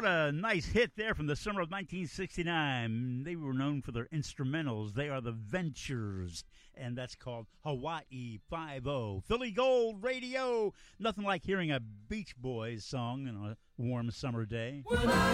what a nice hit there from the summer of 1969. They were known for their instrumentals. They are the Ventures, and that's called Hawaii Five-0. Philly Gold Radio. Nothing like hearing a Beach Boys song on a warm summer day. When I